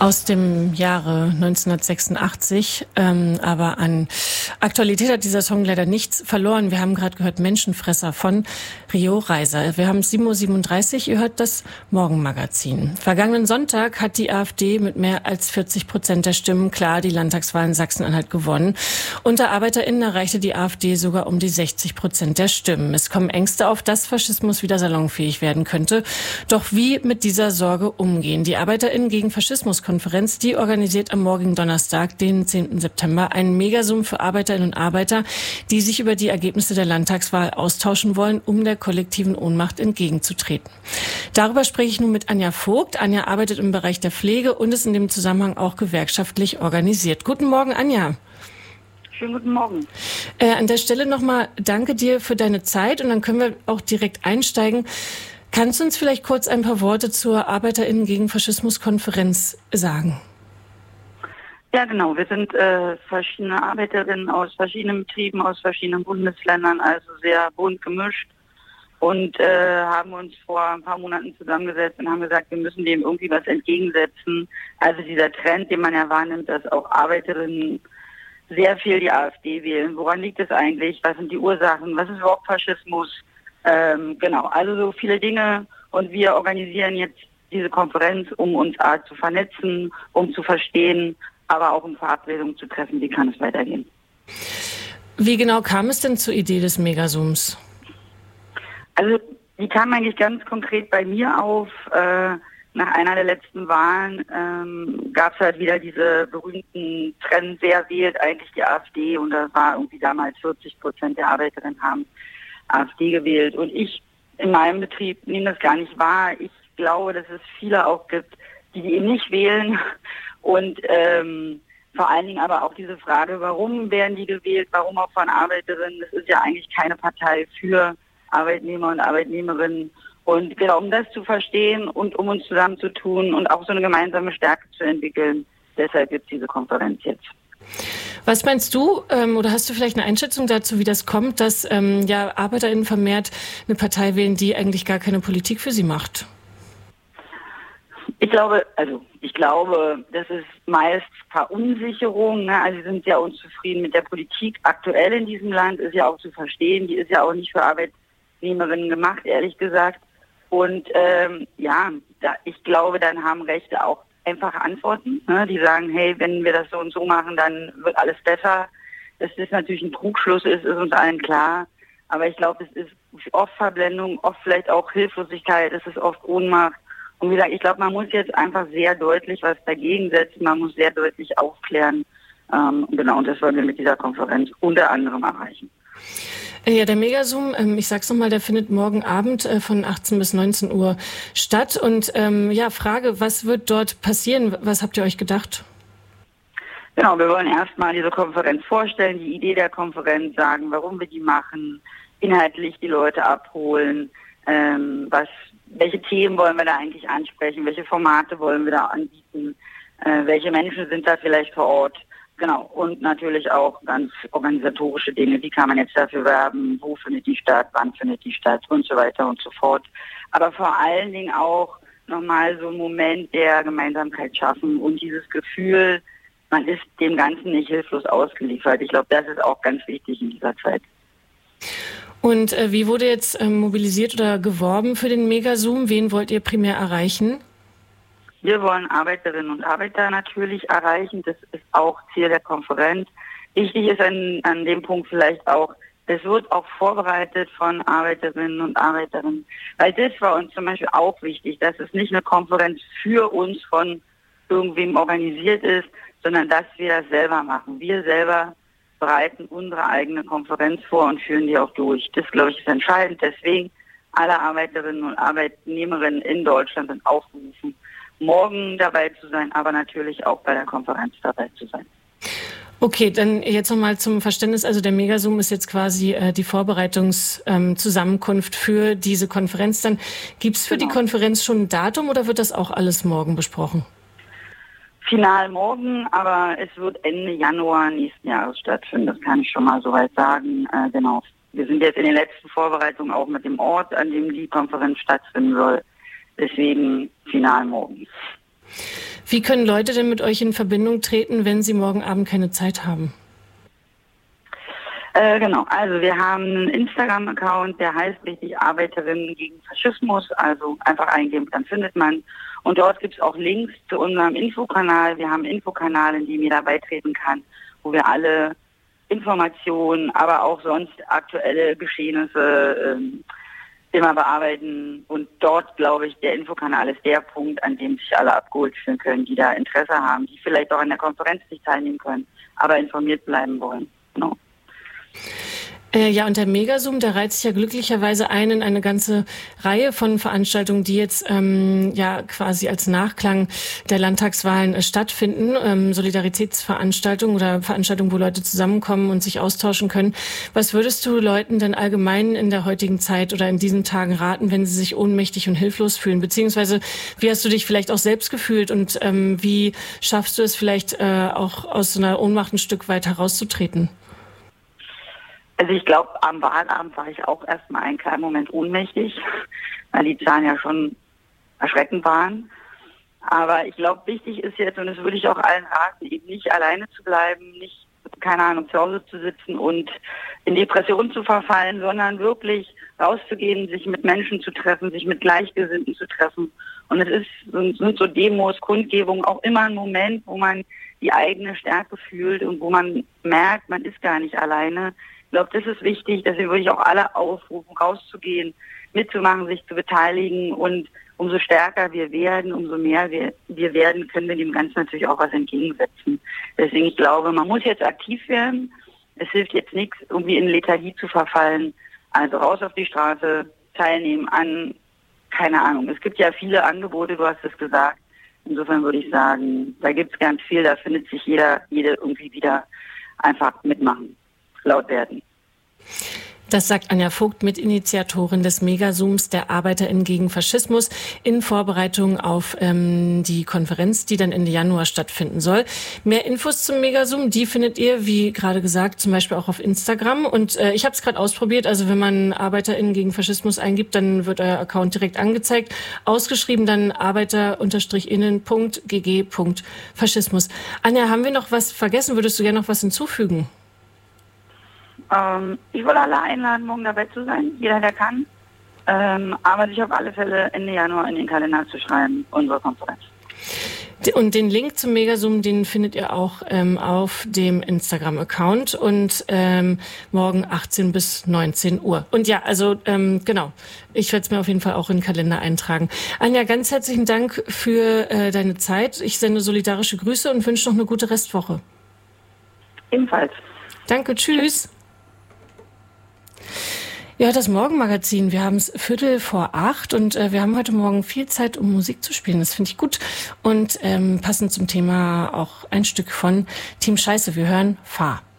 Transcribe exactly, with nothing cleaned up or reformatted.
Aus dem Jahre neunzehnhundertsechsundachtzig, ähm, aber an Aktualität hat dieser Song leider nichts verloren. Wir haben gerade gehört Menschenfresser von Rio Reiser. Wir haben sieben Uhr siebenunddreißig, ihr hört das Morgenmagazin. Vergangenen Sonntag hat die AfD mit mehr als vierzig Prozent der Stimmen klar die Landtagswahl in Sachsen-Anhalt gewonnen. Unter ArbeiterInnen erreichte die AfD sogar um die sechzig Prozent der Stimmen. Es kommen Ängste auf, dass Faschismus wieder salonfähig werden könnte. Doch wie mit dieser Sorge umgehen? Die ArbeiterInnen gegen Faschismus Konferenz, die organisiert am morgigen Donnerstag, den zehnten September, einen Megasum für Arbeiterinnen und Arbeiter, die sich über die Ergebnisse der Landtagswahl austauschen wollen, um der kollektiven Ohnmacht entgegenzutreten. Darüber spreche ich nun mit Anja Vogt. Anja arbeitet im Bereich der Pflege und ist in dem Zusammenhang auch gewerkschaftlich organisiert. Guten Morgen, Anja. Schönen guten Morgen. Äh, an der Stelle nochmal danke dir für deine Zeit und dann können wir auch direkt einsteigen. Kannst du uns vielleicht kurz ein paar Worte zur ArbeiterInnen gegen Faschismus-Konferenz sagen? Ja, genau. Wir sind äh, verschiedene Arbeiterinnen aus verschiedenen Betrieben, aus verschiedenen Bundesländern, also sehr bunt gemischt und äh, haben uns vor ein paar Monaten zusammengesetzt und haben gesagt, wir müssen dem irgendwie was entgegensetzen. Also dieser Trend, den man ja wahrnimmt, dass auch Arbeiterinnen sehr viel die AfD wählen. Woran liegt es eigentlich? Was sind die Ursachen? Was ist überhaupt Faschismus? Ähm, genau, also so viele Dinge und wir organisieren jetzt diese Konferenz, um uns A zu vernetzen, um zu verstehen, aber auch um Verabredungen zu treffen, wie kann es weitergehen. Wie genau kam es denn zur Idee des Megasums? Also die kam eigentlich ganz konkret bei mir auf. Äh, nach einer der letzten Wahlen ähm, gab es halt wieder diese berühmten Trends, wer wählt eigentlich die AfD und das war irgendwie damals vierzig Prozent der Arbeiterinnen haben AfD gewählt. Und ich in meinem Betrieb nehme das gar nicht wahr. Ich glaube, dass es viele auch gibt, die die eben nicht wählen. Und ähm, vor allen Dingen aber auch diese Frage, warum werden die gewählt, warum auch von Arbeiterinnen? Das ist ja eigentlich keine Partei für Arbeitnehmer und Arbeitnehmerinnen. Und genau, um das zu verstehen und um uns zusammenzutun und auch so eine gemeinsame Stärke zu entwickeln, deshalb gibt es diese Konferenz jetzt. Was meinst du, ähm, oder hast du vielleicht eine Einschätzung dazu, wie das kommt, dass ähm, ja ArbeiterInnen vermehrt eine Partei wählen, die eigentlich gar keine Politik für sie macht? Ich glaube, also ich glaube, das ist meist Verunsicherung. Ne? Also sie sind sehr unzufrieden mit der Politik. Aktuell in diesem Land ist ja auch zu verstehen, die ist ja auch nicht für Arbeitnehmerinnen gemacht, ehrlich gesagt. Und ähm, ja, da, ich glaube, dann haben Rechte auch einfache Antworten, ne? Die sagen, hey, wenn wir das so und so machen, dann wird alles besser. Dass das natürlich ein Trugschluss ist, ist uns allen klar. Aber ich glaube, es ist oft Verblendung, oft vielleicht auch Hilflosigkeit, es ist oft Ohnmacht. Und wie gesagt, ich glaube, man muss jetzt einfach sehr deutlich was dagegen setzen, man muss sehr deutlich aufklären. Ähm, genau, und das wollen wir mit dieser Konferenz unter anderem erreichen. Ja, der Megasum, ähm, ich sag's nochmal, der findet morgen Abend äh, von achtzehn bis neunzehn Uhr statt. Und ähm, ja, Frage, was wird dort passieren? Was habt ihr euch gedacht? Genau, wir wollen erstmal diese Konferenz vorstellen, die Idee der Konferenz sagen, warum wir die machen, inhaltlich die Leute abholen, ähm, was, welche Themen wollen wir da eigentlich ansprechen, welche Formate wollen wir da anbieten, äh, welche Menschen sind da vielleicht vor Ort. Genau, und natürlich auch ganz organisatorische Dinge, wie kann man jetzt dafür werben, wo findet die statt, wann findet die statt und so weiter und so fort. Aber vor allen Dingen auch nochmal so einen Moment der Gemeinsamkeit schaffen und dieses Gefühl, man ist dem Ganzen nicht hilflos ausgeliefert. Ich glaube, das ist auch ganz wichtig in dieser Zeit. Und äh, wie wurde jetzt äh, mobilisiert oder geworben für den Megasum? Wen wollt ihr primär erreichen? Wir wollen Arbeiterinnen und Arbeiter natürlich erreichen. Das ist auch Ziel der Konferenz. Wichtig ist an, an dem Punkt vielleicht auch, es wird auch vorbereitet von Arbeiterinnen und Arbeitern. Weil das war uns zum Beispiel auch wichtig, dass es nicht eine Konferenz für uns von irgendwem organisiert ist, sondern dass wir das selber machen. Wir selber bereiten unsere eigene Konferenz vor und führen die auch durch. Das, glaube ich, ist entscheidend. Deswegen alle Arbeiterinnen und Arbeitnehmerinnen in Deutschland sind aufgerufen, morgen dabei zu sein, aber natürlich auch bei der Konferenz dabei zu sein. Okay, dann jetzt nochmal zum Verständnis. Also der Megasum ist jetzt quasi äh, die Vorbereitungszusammenkunft ähm, für diese Konferenz. Dann gibt es für genau. die Konferenz schon ein Datum oder wird das auch alles morgen besprochen? Final morgen, aber es wird Ende Januar nächsten Jahres stattfinden. Das kann ich schon mal soweit sagen. Äh, genau. Wir sind jetzt in den letzten Vorbereitungen auch mit dem Ort, an dem die Konferenz stattfinden soll. Deswegen final morgen. Wie können Leute denn mit euch in Verbindung treten, wenn sie morgen Abend keine Zeit haben? Äh, genau, also wir haben einen Instagram-Account, der heißt richtig Arbeiterinnen gegen Faschismus, also einfach eingeben, dann findet man. Und dort gibt es auch Links zu unserem Infokanal. Wir haben einen Infokanal, in dem jeder beitreten kann, wo wir alle Informationen, aber auch sonst aktuelle Geschehnisse ähm, immer bearbeiten. Und dort, glaube ich, der Infokanal ist der Punkt, an dem sich alle abgeholt fühlen können, die da Interesse haben, die vielleicht auch an der Konferenz nicht teilnehmen können, aber informiert bleiben wollen. Genau. Äh, ja, und der Megazoom, der reiht sich ja glücklicherweise ein in eine ganze Reihe von Veranstaltungen, die jetzt ähm, ja quasi als Nachklang der Landtagswahlen äh, stattfinden. Ähm, Solidaritätsveranstaltungen oder Veranstaltungen, wo Leute zusammenkommen und sich austauschen können. Was würdest du Leuten denn allgemein in der heutigen Zeit oder in diesen Tagen raten, wenn sie sich ohnmächtig und hilflos fühlen? Beziehungsweise, wie hast du dich vielleicht auch selbst gefühlt und ähm, wie schaffst du es vielleicht äh, auch aus so einer Ohnmacht ein Stück weit herauszutreten? Also ich glaube, am Wahlabend war ich auch erstmal einen kleinen Moment ohnmächtig, weil die Zahlen ja schon erschreckend waren. Aber ich glaube, wichtig ist jetzt, und das würde ich auch allen raten, eben nicht alleine zu bleiben, nicht, keine Ahnung, zu Hause zu sitzen und in Depressionen zu verfallen, sondern wirklich rauszugehen, sich mit Menschen zu treffen, sich mit Gleichgesinnten zu treffen. Und es ist, sind so Demos, Kundgebungen auch immer ein Moment, wo man die eigene Stärke fühlt und wo man merkt, man ist gar nicht alleine. Ich glaube, das ist wichtig, deswegen würde ich auch alle aufrufen, rauszugehen, mitzumachen, sich zu beteiligen, und umso stärker wir werden, umso mehr wir, wir werden, können wir dem Ganzen natürlich auch was entgegensetzen. Deswegen, ich glaube, man muss jetzt aktiv werden. Es hilft jetzt nichts, irgendwie in Lethargie zu verfallen. Also raus auf die Straße, teilnehmen an, keine Ahnung. Es gibt ja viele Angebote, du hast es gesagt. Insofern würde ich sagen, da gibt es ganz viel, da findet sich jeder, jede irgendwie wieder. Einfach mitmachen. Laut werden. Das sagt Anja Vogt, Mitinitiatorin des Megazooms der ArbeiterInnen gegen Faschismus, in Vorbereitung auf ähm, die Konferenz, die dann Ende Januar stattfinden soll. Mehr Infos zum Megazoom, die findet ihr, wie gerade gesagt, zum Beispiel auch auf Instagram. Und äh, ich habe es gerade ausprobiert, also wenn man ArbeiterInnen gegen Faschismus eingibt, dann wird euer Account direkt angezeigt. Ausgeschrieben dann arbeiter-innen punkt g g punkt faschismus. Anja, haben wir noch was vergessen? Würdest du gerne noch was hinzufügen? Ähm, ich wollte alle einladen, morgen dabei zu sein, jeder, der kann. Ähm, aber sich auf alle Fälle Ende Januar in den Kalender zu schreiben, unsere Konferenz. Und den Link zum Megazoom, den findet ihr auch ähm, auf dem Instagram-Account und ähm, morgen achtzehn bis neunzehn Uhr. Und ja, also ähm, genau, ich werde es mir auf jeden Fall auch in den Kalender eintragen. Anja, ganz herzlichen Dank für äh, deine Zeit. Ich sende solidarische Grüße und wünsche noch eine gute Restwoche. Ebenfalls. Danke, tschüss. Ja, das Morgenmagazin. Wir haben es Viertel vor acht und äh, wir haben heute Morgen viel Zeit, um Musik zu spielen. Das finde ich gut. Und ähm, passend zum Thema auch ein Stück von Team Scheiße. Wir hören Fahr.